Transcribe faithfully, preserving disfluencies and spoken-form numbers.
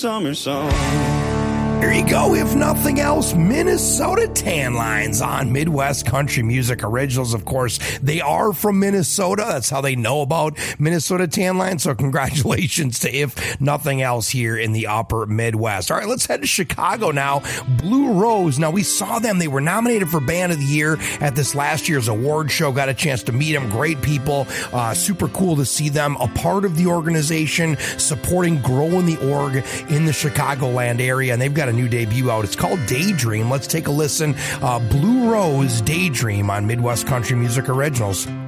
Summer song. There you go. If nothing else, Minnesota Tan Lines on Midwest Country Music Originals. Of course, they are from Minnesota. That's how they know about Minnesota Tan Lines. So congratulations to If Nothing Else here in the upper Midwest. All right, let's head to Chicago now. Blue Rose. Now, we saw them. They were nominated for Band of the Year at this last year's award show. Got a chance to meet them. Great people. Uh, super cool to see them a part of the organization, supporting growing the org in the Chicagoland area. And they've got a new debut out. It's called Daydream. Let's take a listen. Uh, Blue Rose, Daydream on Midwest Country Music Originals.